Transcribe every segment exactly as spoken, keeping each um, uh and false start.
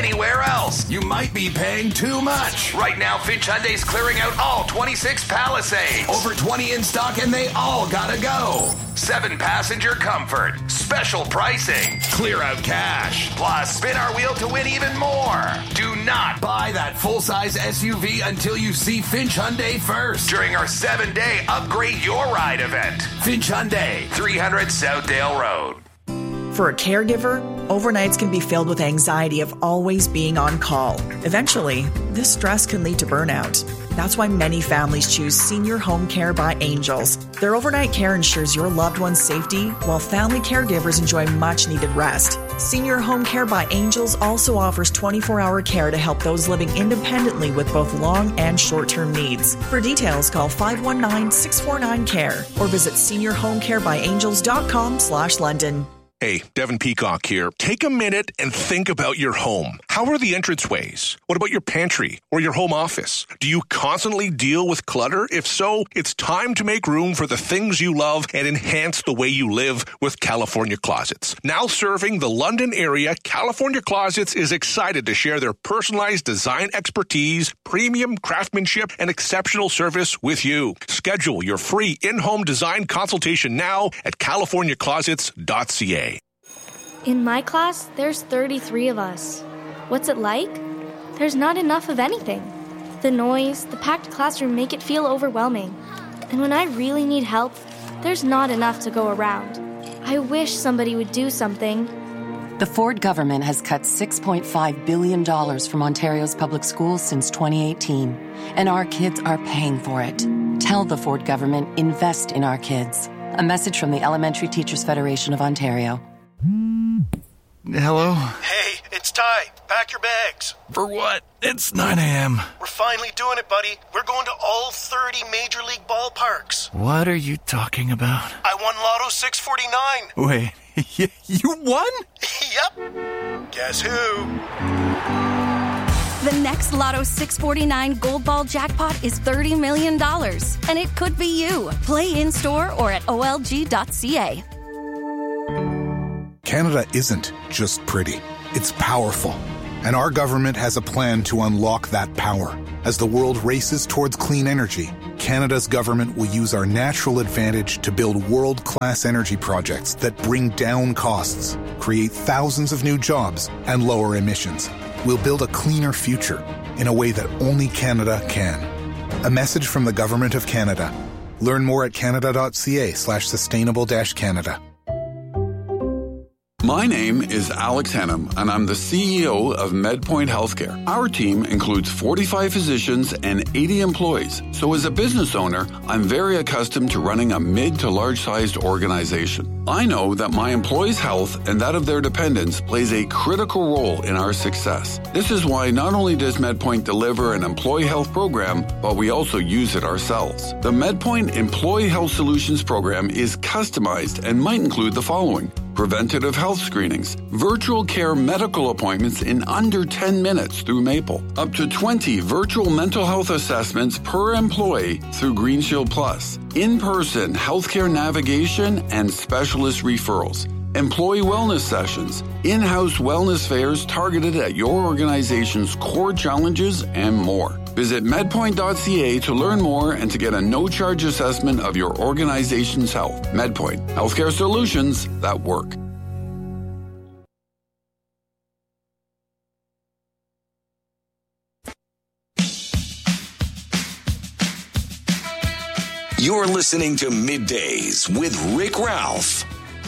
anywhere else. You might be paying too much. Right now, Finch Hyundai's clearing out all twenty-six Palisades. Over twenty in stock, and they all gotta go. Seven passenger comfort. Special pricing. Clear out cash. Plus, spin our wheel to win even more. Do not buy that full-size S U V until you see Finch Hyundai first during our seven-day Upgrade Your Ride event. Finch Hyundai, three hundred Southdale Road. For a caregiver, overnights can be filled with anxiety of always being on call. Eventually, this stress can lead to burnout. That's why many families choose Senior Home Care by Angels. Their overnight care ensures your loved one's safety, while family caregivers enjoy much-needed rest. Senior Home Care by Angels also offers twenty-four hour care to help those living independently with both long and short-term needs. For details, call five one nine, six four nine, C A R E or visit senior home care by angels dot com slash London. Hey, Devin Peacock here. Take a minute and think about your home. How are the entranceways? What about your pantry or your home office? Do you constantly deal with clutter? If so, it's time to make room for the things you love and enhance the way you live with California Closets. Now serving the London area, California Closets is excited to share their personalized design expertise, premium craftsmanship, and exceptional service with you. Schedule your free in-home design consultation now at california closets dot c a. In my class, there's thirty-three of us. What's it like? There's not enough of anything. The noise, the packed classroom make it feel overwhelming. And when I really need help, there's not enough to go around. I wish somebody would do something. The Ford government has cut six point five billion dollars from Ontario's public schools since twenty eighteen, and our kids are paying for it. Tell the Ford government, invest in our kids. A message from the Elementary Teachers Federation of Ontario. Hello? Hey, it's Ty. Pack your bags. For what? It's nine a.m. We're finally doing it, buddy. We're going to all thirty Major League ballparks. What are you talking about? I won Lotto six forty-nine. Wait, you won? Yep. Guess who? The next Lotto six forty-nine Gold Ball jackpot is thirty million dollars, and it could be you. Play in-store or at O L G dot C A. Canada isn't just pretty. It's powerful. And our government has a plan to unlock that power. As the world races towards clean energy, Canada's government will use our natural advantage to build world-class energy projects that bring down costs, create thousands of new jobs, and lower emissions. We'll build a cleaner future in a way that only Canada can. A message from the Government of Canada. Learn more at canada dot c a slash sustainable dash Canada. My name is Alex Hennum, and I'm the C E O of MedPoint Healthcare. Our team includes forty-five physicians and eighty employees. So as a business owner, I'm very accustomed to running a mid to large-sized organization. I know that my employees' health and that of their dependents plays a critical role in our success. This is why not only does MedPoint deliver an employee health program, but we also use it ourselves. The MedPoint Employee Health Solutions program is customized and might include the following: preventative health screenings, virtual care medical appointments in under ten minutes through Maple, up to twenty virtual mental health assessments per employee through GreenShield Plus, in-person healthcare navigation and specialist referrals, employee wellness sessions, in-house wellness fairs targeted at your organization's core challenges, and more. Visit medpoint dot c a to learn more and to get a no-charge assessment of your organization's health. MedPoint, healthcare solutions that work. You're listening to Middays with Rick Ralph.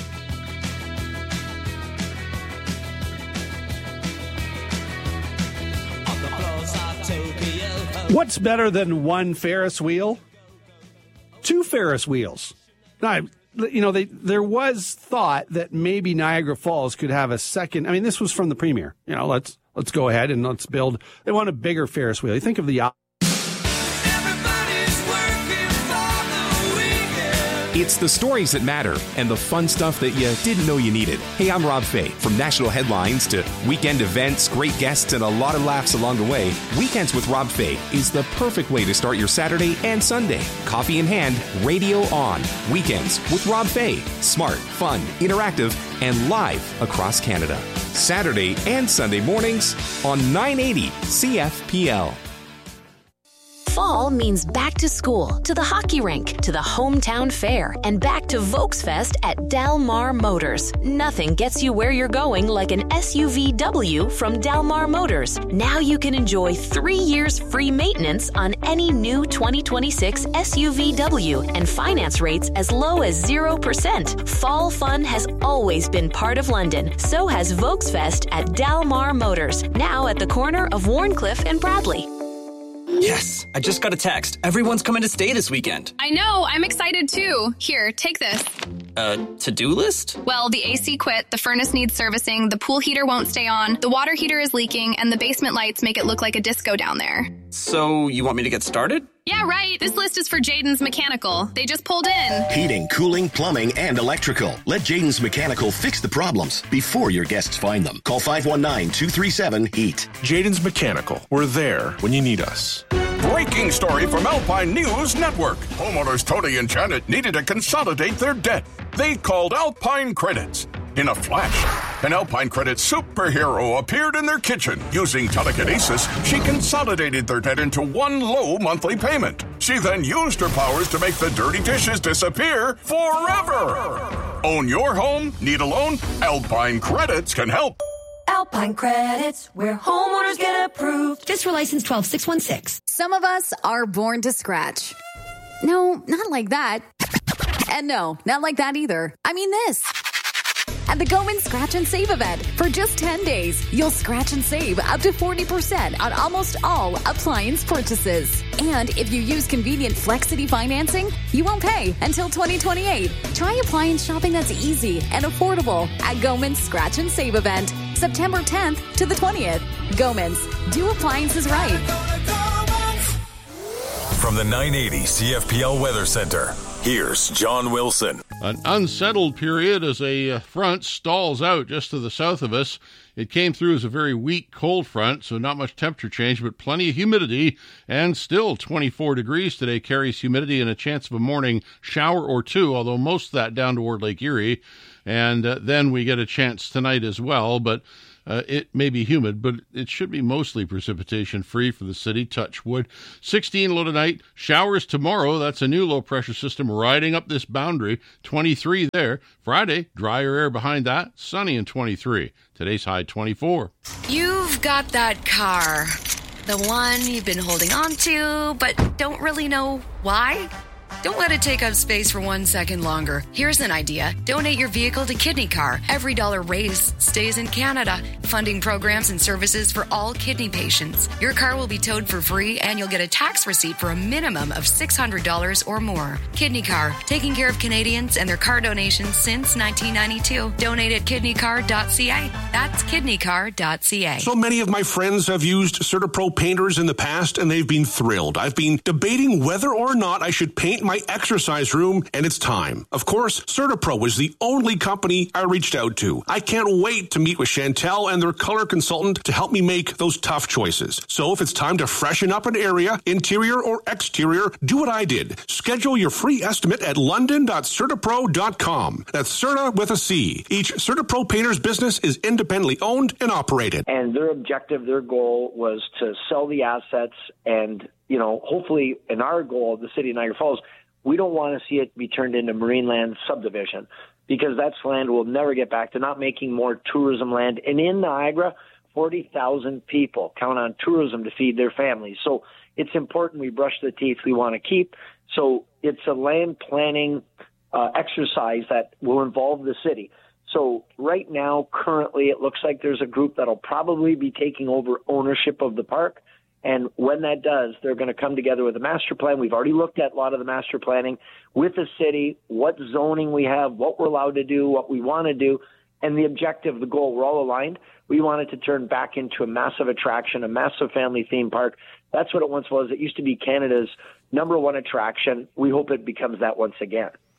What's better than one Ferris wheel? Two Ferris wheels. Now, you know, they, there was thought that maybe Niagara Falls could have a second. I mean, this was from the premier. You know, let's let's go ahead and let's build. They want a bigger Ferris wheel. You think of the It's the stories that matter and the fun stuff that you didn't know you needed. Hey, I'm Rob Fay. From national headlines to weekend events, great guests, and a lot of laughs along the way, Weekends with Rob Fay is the perfect way to start your Saturday and Sunday. Coffee in hand, radio on. Weekends with Rob Fay. Smart, fun, interactive, and live across Canada. Saturday and Sunday mornings on nine eighty C F P L. Fall means back to school, to the hockey rink, to the hometown fair, and back to Volksfest at Del Mar Motors. Nothing gets you where you're going like an S U V W from Del Mar Motors. Now you can enjoy three years free maintenance on any new twenty twenty-six S U V W and finance rates as low as zero percent. Fall fun has always been part of London. So has Volksfest at Del Mar Motors, now at the corner of Warncliffe and Bradley. Yes, I just got a text. Everyone's coming to stay this weekend. I know, I'm excited too. Here, take this. Uh, to-do list? Well, the A C quit, the furnace needs servicing, the pool heater won't stay on, the water heater is leaking, and the basement lights make it look like a disco down there. So, you want me to get started? Yeah, right. This list is for Jaden's Mechanical. They just pulled in. Heating, cooling, plumbing, and electrical. Let Jaden's Mechanical fix the problems before your guests find them. Call five one nine, two three seven, HEAT. Jaden's Mechanical. We're there when you need us. Breaking story from Alpine News Network. Homeowners Tony and Janet needed to consolidate their debt. They called Alpine Credits. In a flash, an Alpine Credit superhero appeared in their kitchen. Using telekinesis, she consolidated their debt into one low monthly payment. She then used her powers to make the dirty dishes disappear forever. Own your home? Need a loan? Alpine Credits can help. Alpine Credits, where homeowners get approved. FISRA license twelve six one six. Some of us are born to scratch. No, not like that. And no, not like that either. I mean this. At the Goman Scratch and Save event, for just ten days, you'll scratch and save up to forty percent on almost all appliance purchases. And if you use convenient Flexity financing, you won't pay until twenty twenty-eight. Try appliance shopping that's easy and affordable at Goman's Scratch and Save event, September tenth to the twentieth. Goman's, do appliances right. From the nine eighty C F P L Weather Center, here's John Wilson. An unsettled period as a front stalls out just to the south of us. It came through as a very weak cold front, so not much temperature change, but plenty of humidity, and still twenty-four degrees today carries humidity and a chance of a morning shower or two, although most of that down toward Lake Erie. And uh, then we get a chance tonight as well, but Uh, it may be humid, but it should be mostly precipitation-free for the city. Touch wood. sixteen low tonight. Showers tomorrow. That's a new low-pressure system riding up this boundary. twenty-three there. Friday, drier air behind that. Sunny and twenty-three. Today's high twenty-four. You've got that car. The one you've been holding on to, but don't really know why? Don't let it take up space for one second longer. Here's an idea. Donate your vehicle to Kidney Car. Every dollar raised stays in Canada, funding programs and services for all kidney patients. Your car will be towed for free, and you'll get a tax receipt for a minimum of six hundred dollars or more. Kidney Car, taking care of Canadians and their car donations since nineteen ninety-two. Donate at kidney car dot c a. That's kidney car dot c a. So many of my friends have used CertaPro painters in the past, and they've been thrilled. I've been debating whether or not I should paint my exercise room, and it's time. Of course, CertaPro was the only company I reached out to. I can't wait to meet with Chantel and their color consultant to help me make those tough choices. So if it's time to freshen up an area, interior or exterior, do what I did. Schedule your free estimate at london dot certapro dot com. That's Certa with a C. Each CertaPro painter's business is independently owned and operated. And their objective, their goal was to sell the assets and, you know, hopefully, in our goal, the city of Niagara Falls, we don't want to see it be turned into marine land subdivision, because that's land we'll never get back to, not making more tourism land. And in Niagara, forty thousand people count on tourism to feed their families. So it's important we brush the teeth we want to keep. So it's a land planning uh, exercise that will involve the city. So right now, currently, it looks like there's a group that'll probably be taking over ownership of the park. And when that does, they're going to come together with a master plan. We've already looked at a lot of the master planning with the city, what zoning we have, what we're allowed to do, what we want to do, and the objective, the goal. We're all aligned. We want it to turn back into a massive attraction, a massive family theme park. That's what it once was. It used to be Canada's number one attraction. We hope it becomes that once again.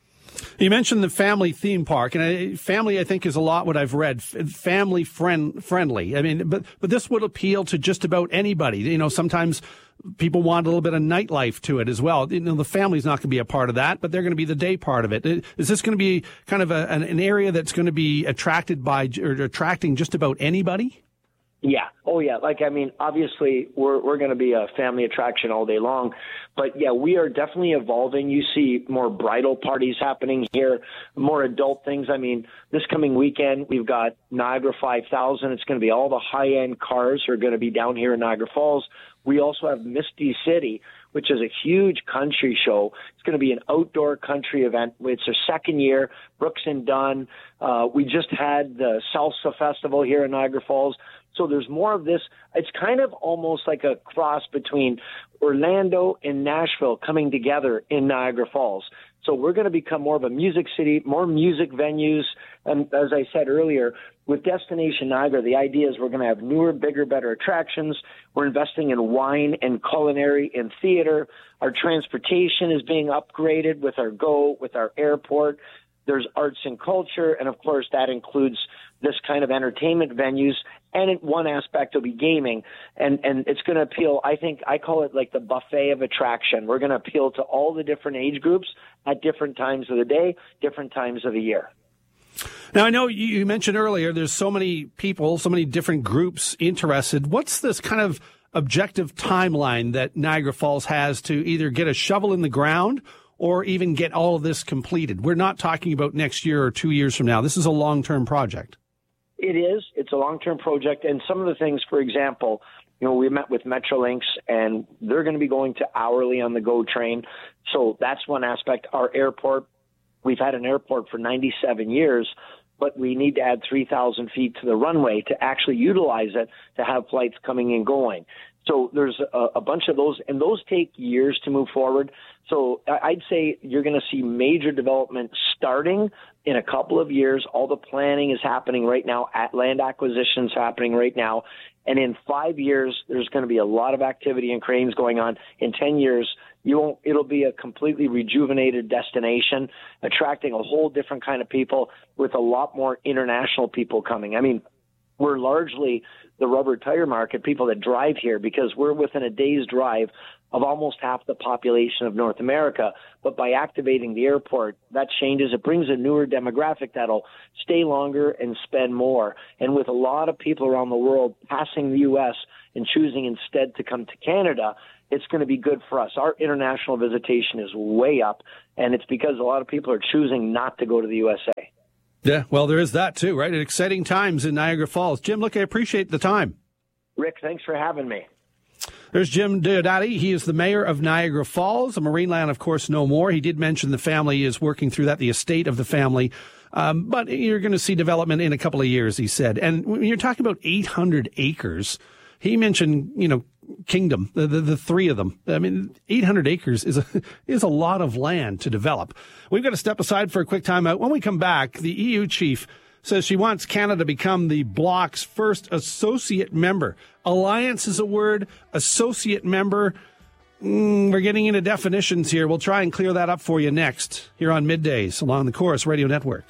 You mentioned the family theme park, and I, family, I think, is a lot what I've read. F- family friend friendly. I mean, but but this would appeal to just about anybody. You know, sometimes people want a little bit of nightlife to it as well. You know, the family's not going to be a part of that, but they're going to be the day part of it. Is this going to be kind of a, an, an area that's going to be attracted by or attracting just about anybody? Yeah. Oh, yeah. Like, I mean, obviously, we're we're going to be a family attraction all day long. But, yeah, we are definitely evolving. You see more bridal parties happening here, more adult things. I mean, this coming weekend, we've got Niagara five thousand. It's going to be all the high-end cars are going to be down here in Niagara Falls. We also have Misty City, which is a huge country show. It's going to be an outdoor country event. It's their second year, Brooks and Dunn. Uh, we just had the Salsa Festival here in Niagara Falls. So there's more of this. It's kind of almost like a cross between Orlando and Nashville coming together in Niagara Falls. So we're going to become more of a music city, more music venues. And as I said earlier, with Destination Niagara, the idea is we're going to have newer, bigger, better attractions. We're investing in wine and culinary and theater. Our transportation is being upgraded with our GO, with our airport. There's arts and culture, and of course that includes this kind of entertainment venues. And in one aspect will be gaming, and and it's going to appeal. I think I call it like the buffet of attraction. We're going to appeal to all the different age groups at different times of the day, different times of the year. Now, I know you mentioned earlier there's so many people, so many different groups interested. What's this kind of objective timeline that Niagara Falls has to either get a shovel in the ground or even get all of this completed? We're not talking about next year or two years from now. This is a long-term project. It is. It's a long-term project. And some of the things, for example, you know, we met with Metrolinx, and they're going to be going to hourly on the GO train. So that's one aspect. Our airport, we've had an airport for ninety-seven years, but we need to add three thousand feet to the runway to actually utilize it to have flights coming and going. So there's a, a bunch of those, and those take years to move forward. So I'd say you're going to see major development starting in a couple of years. All the planning is happening right now. At land acquisitions happening right now. And in five years, there's going to be a lot of activity and cranes going on. In ten years, you won't, it'll be a completely rejuvenated destination, attracting a whole different kind of people with a lot more international people coming. I mean, we're largely the rubber tire market, people that drive here, because we're within a day's drive of almost half the population of North America. But by activating the airport, that changes. It brings a newer demographic that'll stay longer and spend more. And with a lot of people around the world passing the U S and choosing instead to come to Canada, it's going to be good for us. Our international visitation is way up, and it's because a lot of people are choosing not to go to the U S A. Yeah, well, there is that too, right? Exciting times in Niagara Falls. Jim, look, I appreciate the time. Rick, thanks for having me. There's Jim Diodati. He is the mayor of Niagara Falls. Marineland, of course, no more. He did mention the family is working through that, the estate of the family. Um, but you're going to see development in a couple of years, he said. And when you're talking about eight hundred acres, he mentioned, you know, Kingdom, the, the, the three of them. I mean, eight hundred acres is a, is a lot of land to develop. We've got to step aside for a quick timeout. When we come back, the E U chief says she wants Canada to become the bloc's first associate member. Alliance is a word, associate member. Mm, we're getting into definitions here. We'll try and clear that up for you next here on Middays along the Chorus Radio Network.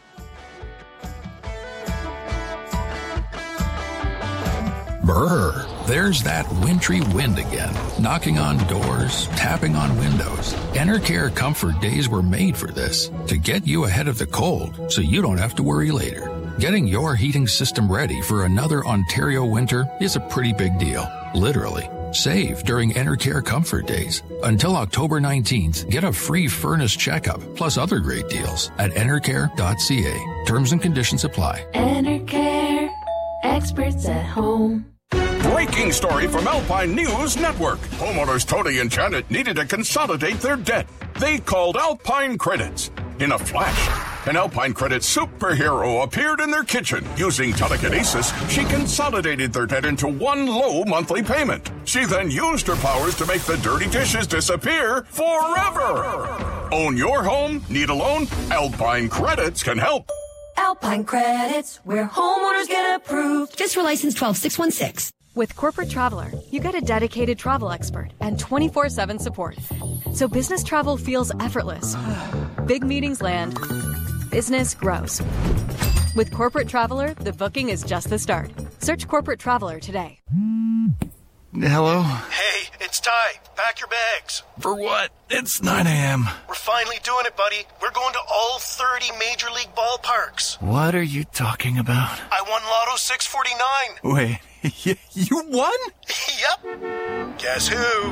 Brr, there's that wintry wind again, knocking on doors, tapping on windows. Enercare Comfort Days were made for this, to get you ahead of the cold so you don't have to worry later. Getting your heating system ready for another Ontario winter is a pretty big deal, literally. Save during Enercare Comfort Days. Until October nineteenth, get a free furnace checkup, plus other great deals at enercare dot c a. Terms and conditions apply. Enercare, experts at home. Breaking story from Alpine News Network. Homeowners Tony and Janet needed to consolidate their debt. They called Alpine Credits. In a flash, an Alpine Credit superhero appeared in their kitchen. Using telekinesis, she consolidated their debt into one low monthly payment. She then used her powers to make the dirty dishes disappear forever. Own your home? Need a loan? Alpine Credits can help. Alpine Credits, where homeowners get approved. Just for license twelve six one six. With Corporate Traveler, you get a dedicated travel expert and twenty-four seven support. So business travel feels effortless. Big meetings land. Business grows. With Corporate Traveler, the booking is just the start. Search Corporate Traveler today. Hello? Hey, it's Ty. Pack your bags. For what? It's nine a.m. We're finally doing it, buddy. We're going to all thirty Major League ballparks. What are you talking about? I won Lotto six forty-nine. Wait, you won? Yep. Guess who?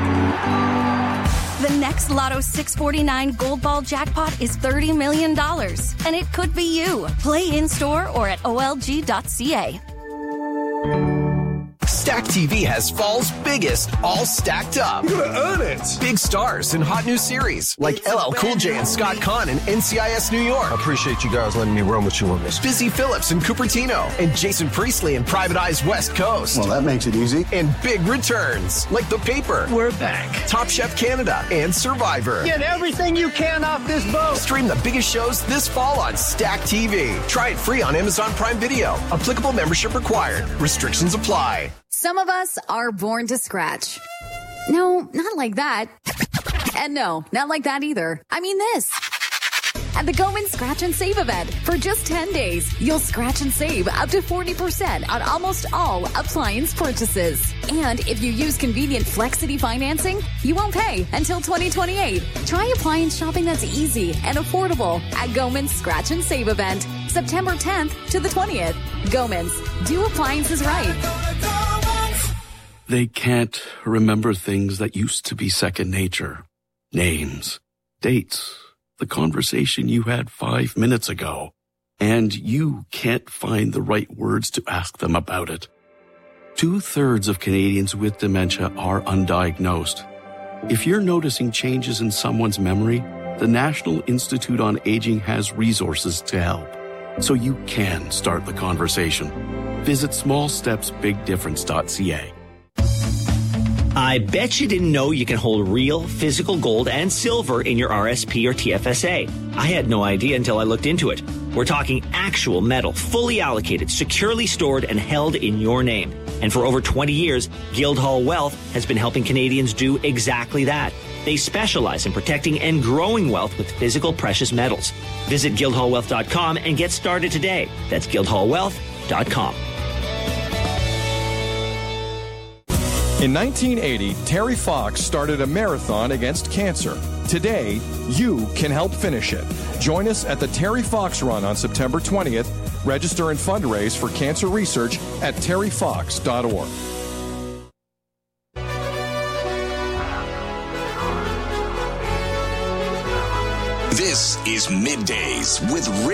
The next Lotto six forty-nine Gold Ball jackpot is thirty million dollars, and it could be you. Play in-store or at O L G dot C A. Stack T V has fall's biggest, all stacked up. You're gonna earn it. Big stars in hot new series like L L Cool J and Scott Conn in N C I S New York. I appreciate you guys letting me run with you on this. Busy Phillips in Cupertino and Jason Priestley in Private Eye's West Coast. Well, that makes it easy. And big returns like The Paper. We're back. Top Chef Canada and Survivor. Get everything you can off this boat. Stream the biggest shows this fall on Stack T V. Try it free on Amazon Prime Video. Applicable membership required. Restrictions apply. Some of us are born to scratch. No, not like that. And no, not like that either. I mean this. At the Go In Scratch and Save event, for just ten days, you'll scratch and save up to forty percent on almost all appliance purchases. And if you use convenient Flexity financing, you won't pay until twenty twenty-eight. Try appliance shopping that's easy and affordable at Gomin's Scratch and Save event, September tenth to the twentieth. Gomin's, do appliances right. They can't remember things that used to be second nature. Names, dates, the conversation you had five minutes ago. And you can't find the right words to ask them about it. Two-thirds of Canadians with dementia are undiagnosed. If you're noticing changes in someone's memory, the National Institute on Aging has resources to help, so you can start the conversation. Visit small steps big difference dot c a. I bet you didn't know you can hold real physical gold and silver in your R S P or T F S A. I had no idea until I looked into it. We're talking actual metal, fully allocated, securely stored, and held in your name. And for over twenty years, Guildhall Wealth has been helping Canadians do exactly that. They specialize in protecting and growing wealth with physical precious metals. Visit guildhall wealth dot com and get started today. That's guildhall wealth dot com. In nineteen eighty, Terry Fox started a marathon against cancer. Today, you can help finish it. Join us at the Terry Fox Run on September twentieth. Register and fundraise for cancer research at terry fox dot org. This is Middays with Rick